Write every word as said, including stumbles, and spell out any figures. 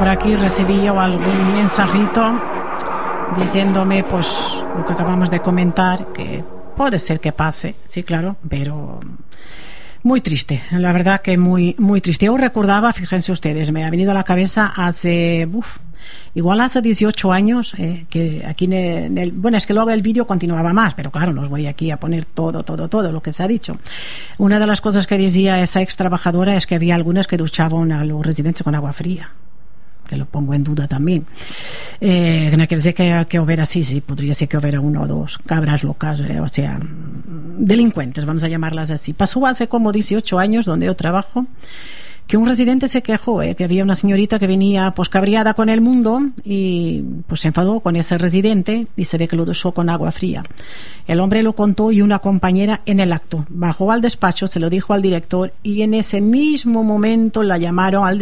por aquí recibí yo algún mensajito diciéndome pues lo que acabamos de comentar, que puede ser que pase, sí, claro, pero muy triste, la verdad que muy muy triste. Yo recordaba, fíjense ustedes, me ha venido a la cabeza hace uf, igual hace dieciocho años, eh, que aquí en el, en el, bueno, es que luego el vídeo continuaba más, pero claro, no os voy aquí a poner todo, todo, todo lo que se ha dicho. Una de las cosas que decía esa ex trabajadora es que había algunas que duchaban a los residentes con agua fría, que lo pongo en duda también. Eh, no quiere decir que, que hubiera así, sí, podría ser que hubiera uno o dos cabras locas, eh, o sea, delincuentes, vamos a llamarlas así. Pasó hace como dieciocho años, donde yo trabajo, que un residente se quejó, eh, que había una señorita que venía pues cabreada con el mundo y pues se enfadó con ese residente y se ve que lo duchó con agua fría. El hombre lo contó y una compañera en el acto bajó al despacho, se lo dijo al director y en ese mismo momento la llamaron al